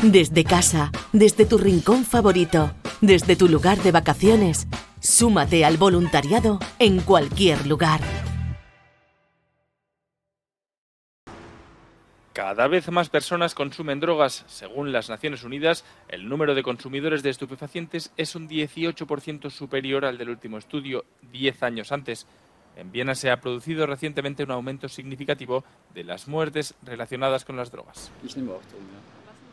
Desde casa, desde tu rincón favorito, desde tu lugar de vacaciones, súmate al voluntariado en cualquier lugar. Cada vez más personas consumen drogas. Según las Naciones Unidas, el número de consumidores de estupefacientes es un 18% superior al del último estudio, 10 años antes. En Viena se ha producido recientemente un aumento significativo de las muertes relacionadas con las drogas. Ich nehme auch Drogen, ja.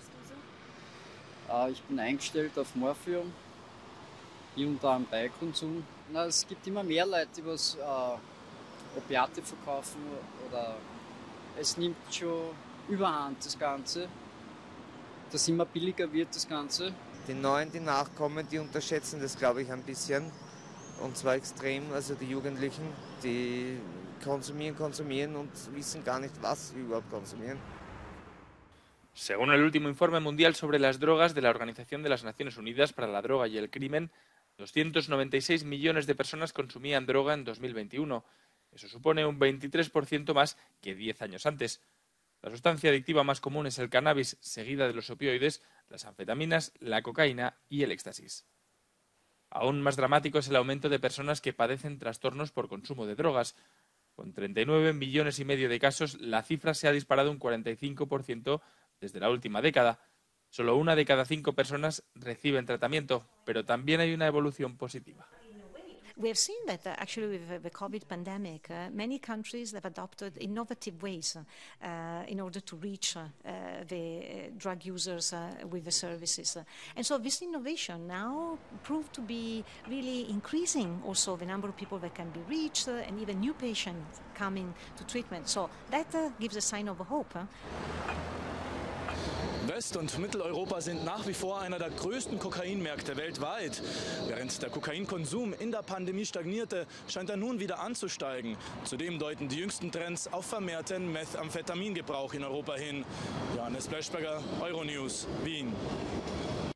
Ich bin eingestellt auf Morphium, hier und da am Beikonsum. Es gibt immer mehr Leute, die was Opiate verkaufen oder es nimmt schon überhand das Ganze, dass immer billiger wird das Ganze. Die Neuen, die nachkommen, die unterschätzen das, glaube ich, ein bisschen. Und zwar extrem, also die Jugendlichen, die konsumieren und wissen gar nicht, was sie überhaupt konsumieren. Según el último informe mundial sobre las drogas de la Organización de las Naciones Unidas para la Droga y el Crimen, 296 millones de personas consumían droga en 2021. Eso supone un 23% más que 10 años antes. La sustancia adictiva más común es el cannabis, seguida de los opioides, las anfetaminas, la cocaína y el éxtasis. Aún más dramático es el aumento de personas que padecen trastornos por consumo de drogas. Con 39 millones y medio de casos, la cifra se ha disparado un 45% desde la última década. Solo 1 de cada 5 personas reciben tratamiento, pero también hay una evolución positiva. We have seen that actually with the COVID pandemic, many countries have adopted innovative ways in order to reach the drug users with the services. And so this innovation now proved to be really increasing also the number of people that can be reached and even new patients coming to treatment. So that gives a sign of hope. West- und Mitteleuropa sind nach wie vor einer der größten Kokainmärkte weltweit. Während der Kokainkonsum in der Pandemie stagnierte, scheint er nun wieder anzusteigen. Zudem deuten die jüngsten Trends auf vermehrten Methamphetamingebrauch in Europa hin. Johannes Bleschberger, Euronews, Wien.